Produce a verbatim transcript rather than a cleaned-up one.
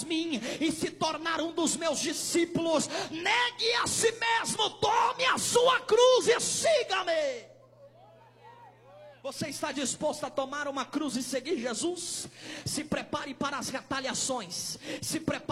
mim e se tornar um dos meus discípulos, negue a si mesmo, tome a sua cruz e siga-me. Você está disposto a tomar uma cruz e seguir Jesus? Se prepare para as retaliações. Se prepare